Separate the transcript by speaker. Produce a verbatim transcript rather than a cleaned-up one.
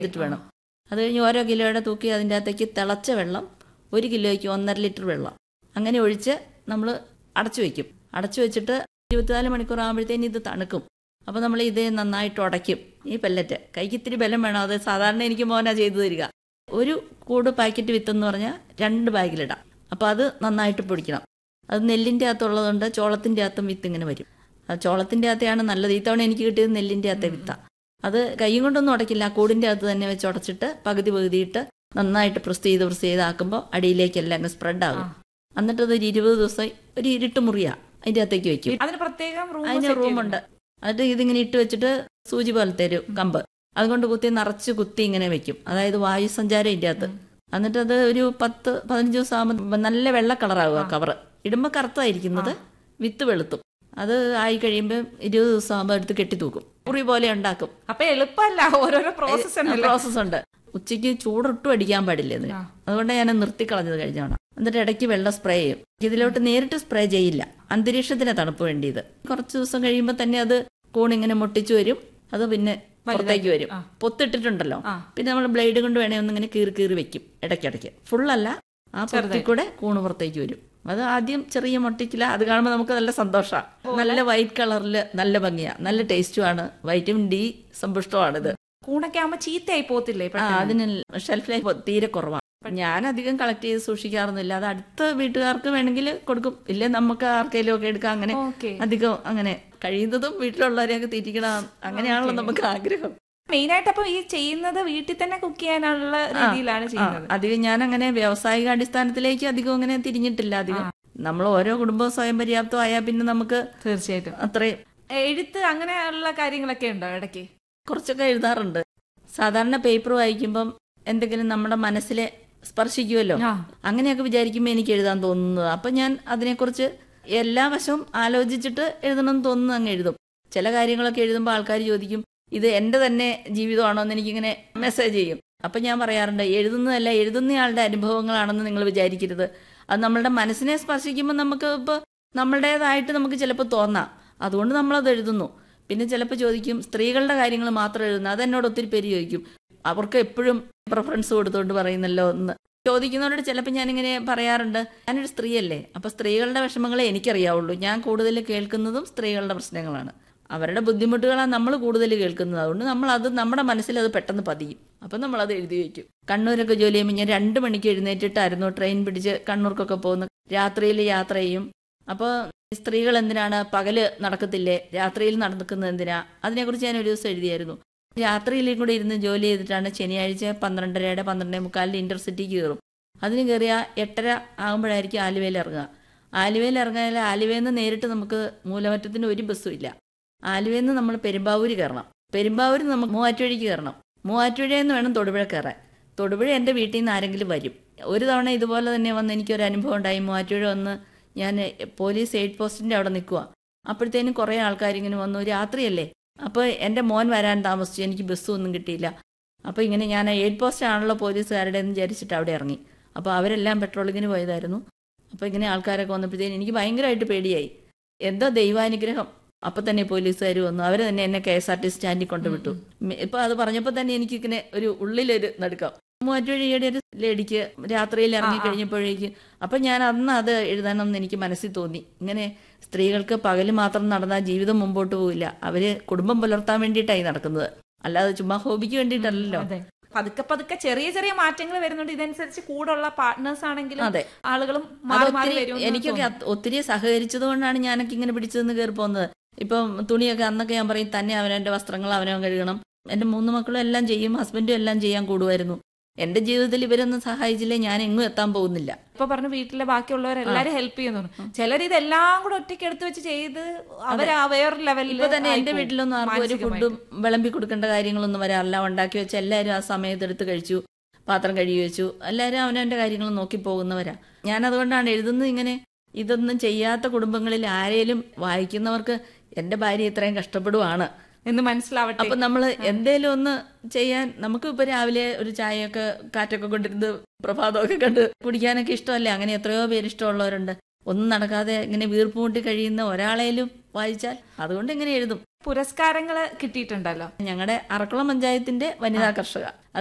Speaker 1: എന്നിട്ട് വേണം. അത് കഴിഞ്ഞ് ഓരോ കിലോയുടെ തൂക്കി അതിൻ്റെ അകത്തേക്ക് തിളച്ച വെള്ളം ഒരു കിലോയ്ക്ക് ഒന്നര ലിറ്റർ വെള്ളം അങ്ങനെ ഒഴിച്ച് നമ്മൾ അടച്ചു വയ്ക്കും. അടച്ചു വെച്ചിട്ട് ഇരുപത്തിനാല് മണിക്കൂർ ആകുമ്പോഴത്തേന് ഇത് തണുക്കും. അപ്പോൾ നമ്മൾ ഇത് നന്നായിട്ട് ഉടയ്ക്കും. ഈ പെല്ലറ്റ് കൈക്ക് ഇത്തിരി ബലം വേണം. അത് സാധാരണ എനിക്ക് മോനാ ചെയ്തു തരിക. ഒരു കൂട് പാക്കറ്റ് വിത്തെന്ന് പറഞ്ഞാൽ രണ്ട് ബാഗിലിടാം. അപ്പോൾ അത് നന്നായിട്ട് പൊടിക്കണം. അത് നെല്ലിൻ്റെ അകത്തുള്ളതുകൊണ്ട് ചോളത്തിൻ്റെ അകത്തും വിത്ത് ഇങ്ങനെ വരും. അത് ചോളത്തിൻ്റെ അകത്തെയാണ് നല്ലത്. ഈ തവണ എനിക്ക് കിട്ടിയത് നെല്ലിൻ്റെ അകത്തെ വിത്താണ്. അത് കൈ കൊണ്ടൊന്നും ഉടക്കില്ല, കൂടിൻ്റെ അകത്ത് തന്നെ വെച്ച് ഉടച്ചിട്ട് പകുതി പകുതിയിട്ട് നന്നായിട്ട് പ്രസ് ചെയ്ത് പ്രസ് ചെയ്താക്കുമ്പോൾ അടിയിലേക്കെല്ലാം അങ്ങ് സ്പ്രെഡ് ആകും. എന്നിട്ട് അത് ഒരു ഇരുപത് ദിവസം ഒരു ഇരുട്ട് മുറിയാ അതിൻ്റെ അകത്തേക്ക് വെക്കും. അതിന് റൂമുണ്ട്. എന്നിട്ട് ഇതിങ്ങനെ ഇട്ട് വെച്ചിട്ട് സൂചി പോലത്തെ ഒരു കമ്പ് അതുകൊണ്ട് കുത്തി നിറച്ച് കുത്തി ഇങ്ങനെ വെക്കും. അതായത് വായു സഞ്ചാരം ഇതിൻ്റെ അകത്ത്. എന്നിട്ട് അത് ഒരു പത്ത് പതിനഞ്ച് ദിവസം ആകുമ്പോൾ നല്ല വെള്ള കളറാകും ആ കവറ്. ഇടുമ്പോൾ കറുത്തായിരിക്കുന്നത്, വിത്ത് വെളുത്തും. അത് ആയി കഴിയുമ്പോൾ ഇരുപത് ദിവസം ആകുമ്പോൾ എടുത്ത് കെട്ടി തൂക്കും. മുറി പോലെ ഉണ്ടാക്കും.
Speaker 2: അപ്പൊ എളുപ്പമല്ല, ഓരോരോ പ്രോസസ്
Speaker 1: പ്രോസസ് ഉണ്ട്. ഉച്ചയ്ക്ക് ചൂടൊട്ടും അടിക്കാൻ പാടില്ല ഇതിന്. അതുകൊണ്ട് ഞാൻ നിർത്തിക്കളഞ്ഞത് കഴിഞ്ഞോണം. എന്നിട്ട് ഇടയ്ക്ക് വെള്ളം സ്പ്രേ ചെയ്യും. ഇതിലോട്ട് നേരിട്ട് സ്പ്രേ ചെയ്യില്ല, അന്തരീക്ഷത്തിന് തണുപ്പ് വേണ്ടിയത്. കുറച്ച് ദിവസം കഴിയുമ്പോൾ തന്നെ അത് കൂണിങ്ങനെ മുട്ടിച്ചു വരും. അത് പിന്നെ പുറത്തേക്ക് വരും. പൊത്തിട്ടിട്ടുണ്ടല്ലോ, പിന്നെ നമ്മൾ ബ്ലേഡ് കൊണ്ട് വേണേ ഒന്നിങ്ങനെ കീറി കീറി വെക്കും ഇടയ്ക്കിടയ്ക്ക്. ഫുള്ളല്ല, ആ പുറത്തേക്ക് കൂടെ കൂണ് പുറത്തേക്ക് വരും. അത് ആദ്യം ചെറിയ മുട്ടിക്കില്ല. അത് കാണുമ്പോൾ നമുക്ക് നല്ല സന്തോഷമാണ്. നല്ല വൈറ്റ് കളറില് നല്ല ഭംഗിയാ, നല്ല ടേസ്റ്റുമാണ്. Vitamin D സമ്പുഷ്ടമാണിത്.
Speaker 2: കൂണൊക്കെ ആകുമ്പോൾ ചീത്തയായി പോത്തില്ലേ?
Speaker 1: അതിന് ഷെൽഫ് ലൈഫ് തീരെ കുറവാണ്. ഞാൻ അധികം കളക്ട് ചെയ്ത് സൂക്ഷിക്കാറൊന്നുമില്ല. അത് അടുത്ത വീട്ടുകാർക്ക് വേണമെങ്കിൽ കൊടുക്കും, ഇല്ലേ നമുക്ക് ആർക്കെങ്കിലും ഒക്കെ എടുക്കാം. അങ്ങനെ അധികം അങ്ങനെ കഴിയുന്നതും വീട്ടിലുള്ളവരെയൊക്കെ തീറ്റിക്കണം, അങ്ങനെയാണല്ലോ നമുക്ക് ആഗ്രഹം.
Speaker 2: മെയിനായിട്ട് അപ്പൊ ഈ ചെയ്യുന്നത് വീട്ടിൽ തന്നെ കുക്ക് ചെയ്യാനുള്ള രീതിയിലാണ് ചെയ്യുന്നത്.
Speaker 1: അധികം ഞാൻ അങ്ങനെ വ്യാവസായിക അടിസ്ഥാനത്തിലേക്ക് അധികം അങ്ങനെ തിരിഞ്ഞിട്ടില്ല. അധികം നമ്മൾ ഓരോ കുടുംബവും സ്വയം പര്യാപ്തമായാൽ പിന്നെ നമുക്ക്
Speaker 2: തീർച്ചയായിട്ടും
Speaker 1: അത്രയും.
Speaker 2: എഴുത്ത് അങ്ങനെയുള്ള കാര്യങ്ങളൊക്കെ ഉണ്ടോ ഇടയ്ക്ക്?
Speaker 1: കുറച്ചൊക്കെ എഴുതാറുണ്ട്. സാധാരണ പേപ്പർ വായിക്കുമ്പം എന്തെങ്കിലും നമ്മുടെ മനസ്സിലെ സ്പർശിക്കുമല്ലോ, അങ്ങനെയൊക്കെ വിചാരിക്കുമ്പോൾ എനിക്ക് എഴുതാൻ തോന്നുന്നത്. അപ്പൊ ഞാൻ അതിനെക്കുറിച്ച് എല്ലാ വശവും ആലോചിച്ചിട്ട് എഴുതണമെന്ന് തോന്നുന്നു അങ്ങ് എഴുതും. ചില കാര്യങ്ങളൊക്കെ എഴുതുമ്പോൾ ആൾക്കാർ ചോദിക്കും ഇത് എന്റെ തന്നെ ജീവിതമാണോ എന്ന് എനിക്കിങ്ങനെ മെസ്സേജ് ചെയ്യും. അപ്പൊ ഞാൻ പറയാറുണ്ട്, എഴുതുന്നതല്ല എഴുതുന്നയാളുടെ അനുഭവങ്ങളാണെന്ന് നിങ്ങൾ വിചാരിക്കരുത്. അത് നമ്മളുടെ മനസ്സിനെ സ്പർശിക്കുമ്പോൾ നമുക്ക് ഇപ്പോൾ നമ്മളുടേതായിട്ട് നമുക്ക് ചിലപ്പോൾ തോന്നാം, അതുകൊണ്ട് നമ്മളത് എഴുതുന്നു. പിന്നെ ചിലപ്പോൾ ചോദിക്കും സ്ത്രീകളുടെ കാര്യങ്ങൾ മാത്രം എഴുതുന്നു. അതെന്നോട് ഒത്തിരി പേര് ചോദിക്കും, അവർക്ക് എപ്പോഴും പ്രിഫറൻസ് കൊടുത്തുകൊണ്ട് പറയുന്നല്ലോ എന്ന് ചോദിക്കുന്നവരോട് ചിലപ്പോൾ ഞാനിങ്ങനെ പറയാറുണ്ട്, ഞാനൊരു സ്ത്രീയല്ലേ, അപ്പൊ സ്ത്രീകളുടെ വിഷമങ്ങളെ എനിക്കറിയാവുള്ളൂ. ഞാൻ കൂടുതൽ കേൾക്കുന്നതും സ്ത്രീകളുടെ പ്രശ്നങ്ങളാണ്, അവരുടെ ബുദ്ധിമുട്ടുകളാണ് നമ്മൾ കൂടുതൽ കേൾക്കുന്നത്. അതുകൊണ്ട് നമ്മൾ അത് നമ്മുടെ മനസ്സിൽ അത് പെട്ടെന്ന് പതിയും. അപ്പം നമ്മളത് എഴുതി വയ്ക്കും. കണ്ണൂരൊക്കെ ജോലി ചെയ്യുമ്പോൾ ഞാൻ രണ്ട് മണിക്ക് എഴുന്നേറ്റിട്ടായിരുന്നു ട്രെയിൻ പിടിച്ച് കണ്ണൂർക്കൊക്കെ പോകുന്നത്. രാത്രിയിൽ യാത്ര ചെയ്യും. അപ്പോൾ സ്ത്രീകൾ എന്തിനാണ് പകല് നടക്കത്തില്ലേ, രാത്രിയിൽ നടക്കുന്നത് എന്തിനാ, അതിനെക്കുറിച്ച് ഞാൻ ഒരു ദിവസം എഴുതിയായിരുന്നു. രാത്രിയിലും കൂടി ഇരുന്ന് ജോലി ചെയ്തിട്ടാണ് ശനിയാഴ്ച പന്ത്രണ്ടരയുടെ പന്ത്രണ്ടേ മുക്കാലിന് ഇന്റർസിറ്റിക്ക് കയറും. അതിന് കയറിയാൽ എട്ടര ആകുമ്പോഴായിരിക്കും ആലുവയിൽ ഇറങ്ങുക. ആലുവയിൽ ഇറങ്ങിയാൽ ആലുവയിൽ നിന്ന് നേരിട്ട് നമുക്ക് മൂലമറ്റത്തിന് ഒരു ബസ്സും ഇല്ല. ആലുവയിൽ നിന്ന് നമ്മൾ പെരുമ്പാവൂർ കയറണം. പെരുമ്പാവൂർ നമുക്ക് മൂവാറ്റുപുഴയ്ക്ക് കയറണം. മൂവാറ്റുപുഴയിൽ നിന്ന് വേണം തൊടുപുഴ കയറാൻ. തൊടുപുഴ എൻ്റെ വീട്ടിൽ നിന്ന് ആരെങ്കിലും വരും. ഒരു തവണ ഇതുപോലെ തന്നെ വന്ന് എനിക്കൊരു അനുഭവം ഉണ്ടായി. മൂവാറ്റുപുഴ വന്ന് ഞാൻ പോലീസ് എയ്ഡ് പോസ്റ്റിൻ്റെ അവിടെ നിൽക്കുക. അപ്പോഴത്തേനും കുറേ ആൾക്കാരിങ്ങനെ വന്നു, രാത്രിയല്ലേ. അപ്പോൾ എൻ്റെ മോൻ വരാൻ താമസിച്ചു, എനിക്ക് ബസ്സും ഒന്നും കിട്ടിയില്ല. അപ്പോൾ ഇങ്ങനെ ഞാൻ എയ്ഡ് പോസ്റ്റ് ആണല്ലോ പോലീസുകാരുടെ എന്ന് വിചാരിച്ചിട്ട് അവിടെ ഇറങ്ങി. അപ്പോൾ അവരെല്ലാം പെട്രോളിങ്ങിന് പോയതായിരുന്നു. അപ്പോൾ ഇങ്ങനെ ആൾക്കാരൊക്കെ വന്നപ്പോഴത്തേനും എനിക്ക് ഭയങ്കരമായിട്ട് പേടിയായി. എന്തോ ദൈവാനുഗ്രഹം, അപ്പം തന്നെ പോലീസുകാർ വന്നു. അവർ തന്നെ എന്നെ കെ എസ് ആർ ടി സ്റ്റാൻഡിൽ കൊണ്ടുവിട്ടു. ഇപ്പം അത് പറഞ്ഞപ്പോൾ തന്നെ എനിക്കിങ്ങനെ ഒരു ഉള്ളിലൊരു നടുക്കം. മൂവാറ്റുപുഴയുടെ ഒരു ലേഡിക്ക് രാത്രിയിൽ ഇറങ്ങി കഴിഞ്ഞപ്പോഴേക്ക് അപ്പം ഞാൻ അന്ന് അത് എഴുതണമെന്ന് എനിക്ക് മനസ്സിൽ തോന്നി. ഇങ്ങനെ സ്ത്രീകൾക്ക് പകല് മാത്രം നടന്നാൽ ജീവിതം മുമ്പോട്ട് പോവില്ല. അവര് കുടുംബം പുലർത്താൻ വേണ്ടിയിട്ടായി നടക്കുന്നത്, അല്ലാതെ ചുമ്മാ ഹോബിക്ക് വേണ്ടിയിട്ടല്ലോ.
Speaker 2: പതുക്കെ പതുക്കെ ചെറിയ ചെറിയ മാറ്റങ്ങൾ വരുന്നുണ്ട്. ഇതനുസരിച്ച് കൂടുള്ള പാർട്ട്നേഴ്സ് ആണെങ്കിലും
Speaker 1: അതെ
Speaker 2: ആളുകളും
Speaker 1: എനിക്കൊക്കെ ഒത്തിരി സഹകരിച്ചത് കൊണ്ടാണ് ഞാനൊക്കെ ഇങ്ങനെ പിടിച്ചതെന്ന് കയറി പോകുന്നത്. ഇപ്പം തുണിയൊക്കെ അന്നൊക്കെ ഞാൻ പറയും തന്നെ അവനവന്റെ വസ്ത്രങ്ങൾ അവനവൻ കഴുകണം. എന്റെ മൂന്ന് മക്കളും എല്ലാം ചെയ്യും, ഹസ്ബൻഡും എല്ലാം ചെയ്യാൻ കൂടുമായിരുന്നു. എന്റെ ജീവിതത്തിൽ ഇവരൊന്നും സഹായിച്ചില്ലേ ഞാൻ എങ്ങും എത്താൻ പോകുന്നില്ല.
Speaker 2: ഇപ്പൊ പറഞ്ഞു വീട്ടിലെ ബാക്കിയുള്ളവരെല്ലാരും ഹെൽപ്പ് ചെയ്യുന്നു. ചിലർ ഇതെല്ലാം കൂടെ ഒറ്റയ്ക്ക് എടുത്ത് വെച്ച് ചെയ്ത് അവര് വേറെ ലെവലിൽ.
Speaker 1: ഇപ്പൊ തന്നെ എന്റെ വീട്ടിലൊന്നും ആർക്കും ഒരു ഫുഡും വിളമ്പി കൊടുക്കേണ്ട കാര്യങ്ങളൊന്നും വരാറില്ല. ഉണ്ടാക്കി വെച്ച് എല്ലാവരും ആ സമയത്ത് എടുത്ത് കഴിച്ചു, പാത്രം കഴുകി വെച്ചു, എല്ലാവരും അവനവന്റെ കാര്യങ്ങൾ നോക്കി പോകുന്നവരാ. ഞാൻ അതുകൊണ്ടാണ് എഴുതുന്നത്. ഇങ്ങനെ ഇതൊന്നും ചെയ്യാത്ത കുടുംബങ്ങളിൽ ആരെങ്കിലും വായിക്കുന്നവർക്ക് എന്റെ ഭാര്യ ഇത്രയും കഷ്ടപ്പെടുവാണ്
Speaker 2: എന്ന് മനസ്സിലാവട്ടെ.
Speaker 1: അപ്പൊ നമ്മൾ എന്തേലും ഒന്ന് ചെയ്യാൻ, നമുക്ക് ഇപ്പൊ രാവിലെ ഒരു ചായയൊക്കെ കാറ്റൊക്കെ കൊണ്ടിരുന്ന് പ്രഭാതമൊക്കെ കണ്ട് കുടിക്കാനൊക്കെ ഇഷ്ടമല്ലേ. അങ്ങനെ എത്രയോ പേര് ഇഷ്ടമുള്ളവരുണ്ട്. ഒന്നും നടക്കാതെ ഇങ്ങനെ വീർപ്പുമുട്ടി കഴിയുന്ന ഒരാളേലും വായിച്ചാൽ. അതുകൊണ്ട് ഇങ്ങനെ എഴുതും.
Speaker 2: പുരസ്കാരങ്ങള് കിട്ടിയിട്ടുണ്ടല്ലോ.
Speaker 1: ഞങ്ങളുടെ അറക്കുളം പഞ്ചായത്തിന്റെ വനിതാ കർഷക